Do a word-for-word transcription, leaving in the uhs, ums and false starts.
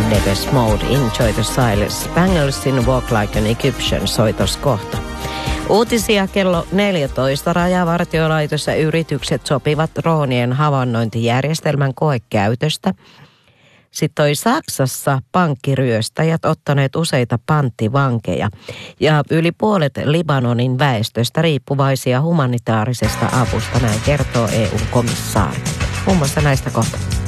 Depeche Mode, Enjoy the Silence, Banglesin Walk Like an Egyptian soitos kohta. Uutisia kello neljätoista. Rajavartiolaitos ja yritykset sopivat droonien havainnointijärjestelmän koekäytöstä. Sitten toi Saksassa pankkiryöstäjät ottaneet useita panttivankeja ja yli puolet Libanonin väestöstä riippuvaisia humanitaarisesta avusta, näin kertoo E U-komissaari. Muun muassa näistä kohta.